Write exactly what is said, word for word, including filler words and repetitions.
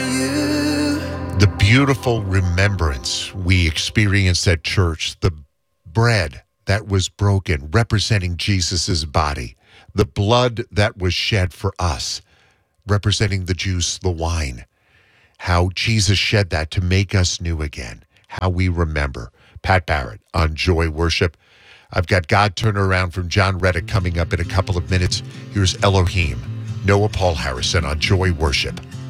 you. The beautiful remembrance we experienced at church, the bread that was broken representing Jesus's body, the blood that was shed for us representing the juice, the wine, how Jesus shed that to make us new again, how we remember. Pat Barrett on Joy Worship. I've got God Turnaround from John Reddick coming up in a couple of minutes. Here's Elohim, Noah Paul Harrison on Joy Worship.